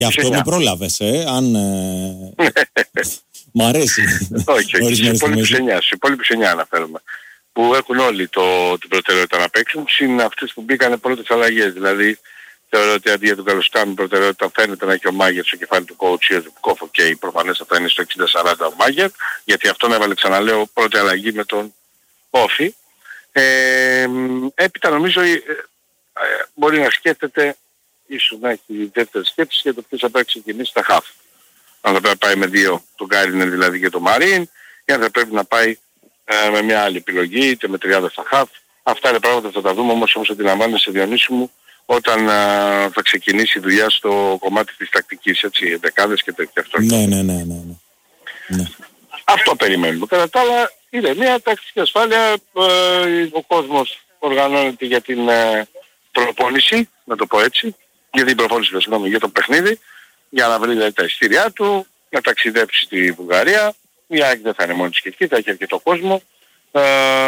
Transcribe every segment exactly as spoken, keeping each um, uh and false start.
Και αυτό με πρόλαβες, ε, αν... Ε... Μ' αρέσει. Όχι, όχι, στους υπόλοιπους εννιά, στους υπόλοιπους εννιά αναφέρομαι. Που έχουν όλοι το, την προτεραιότητα να παίξουν, συν αυτές που μπήκανε πρώτες αλλαγές. Δηλαδή, θεωρώ ότι αντί για τον Καλοσκάνη προτεραιότητα φαίνεται να έχει ο Μάγερ στο κεφάλι του coach του Κόφο και προφανές θα είναι στο εξήντα σαράντα ο Μάγερ, γιατί αυτόν έβαλε, ξαναλέω, πρώτη αλλαγή με τον Όφη. Ε, έπειτα νομίζω ε, ε, μπορεί να σκέφτεται, ίσως να έχει δεύτερη σκέψη για το ποιος θα πρέπει να ξεκινήσει στα χαφ. Αν θα πρέπει να πάει με δύο, τον Γκάρινερ δηλαδή και τον Μαρίν, ή αν θα πρέπει να πάει ε, με μια άλλη επιλογή, είτε με τριάδα στα χαφ. Αυτά είναι πράγματα που θα τα δούμε, όμως όμως αντιλαμβάνεσαι, Διονύση μου, όταν α, θα ξεκινήσει η δουλειά στο κομμάτι της τακτικής, έτσι, εντεκάδες και τέτοια. Ναι, ναι, ναι, ναι, ναι. Αυτό περιμένουμε. Κατά τα άλλα, είναι μια τακτική ασφάλεια, ε, ο κόσμος οργανώνεται για την ε, προπόνηση, να το πω έτσι, για την προπόνηση, συγγνώμη, για το παιχνίδι, για να βρει δηλαδή, τα εισιτήριά του, να ταξιδέψει στη Βουλγαρία. Η ΑΕΚ δεν θα είναι μόνη της και εκεί, θα έχει αρκετό κόσμο. Ε,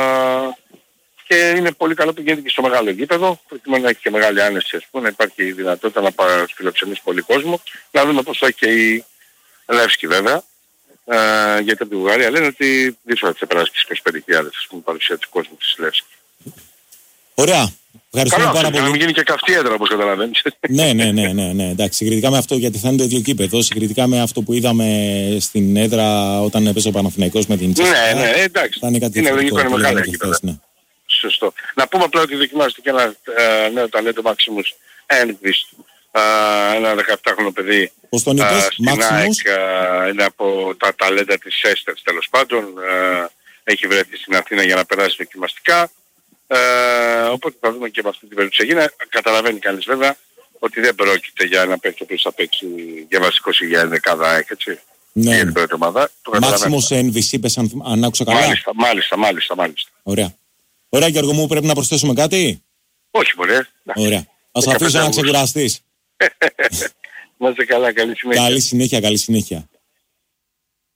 και είναι πολύ καλό που γίνεται και στο μεγάλο γήπεδο, προκειμένου να έχει και μεγάλη άνεση, ας πούμε, να υπάρχει η δυνατότητα να φιλοξενήσει πολύ κόσμο. Να δούμε πώς θα έχει και η Λεύσκη βέβαια. Ε, γιατί από τη Βουλγαρία λένε ότι δύσκολα θα περάσει τις είκοσι πέντε χιλιάδες ας πούμε, παρουσία του κόσμου της Λεύσκης. Ωραία. Ευχαριστούμε πάρα πολύ. Να μην γίνει και καυτή έδρα όπως καταλαβαίνεις. ναι, ναι, ναι, ναι, ναι. Εντάξει, συγκριτικά με αυτό, γιατί θα είναι το ίδιο κήπεδο, συγκριτικά με αυτό που είδαμε στην έδρα όταν έπαιζε ο Παναθηναϊκός με την Τσέσσερα. Ναι, ναι, εντάξει. Θα είναι κάτι είναι λογικό, είναι μεγάλα κήπεδα. Ναι. Σωστό. Να πούμε απλά ότι δοκιμάζεται και ένα ε, νέο ταλέντο Maximus Enquist, ε, ένα δεκαεπτάχρονο παιδί. Πώς τον είπες, στην ΑΕΚ, ε, είναι από τα ταλέντα της Έστερς τέλος πάντων. Ε, έχει βρεθεί στην Αθήνα για να περάσει δοκιμαστικά. Ε, οπότε θα δούμε και με αυτή την περίπτωση έγινε. Καταλαβαίνει κανείς βέβαια ότι δεν πρόκειται για ένα παίκτο που θα παίξει για βασικός ή για ενδεκάδα ΑΕΚ, έτσι. Ναι. Για την πρώτη ομάδα. Μάξιμος εν βι σι, είπες, αν, αν άκουσα καλά. Μάλιστα, μάλιστα, μάλιστα, μάλιστα. Ωραία. Ωραία, Γιώργο μου, πρέπει να προσθέσουμε κάτι. Όχι πολύ. Ωραία. Ας αφήσω να ξεκουραστείς. Να είστε καλά, καλή συνέχεια. Καλή συνέχεια, καλή συνέχεια.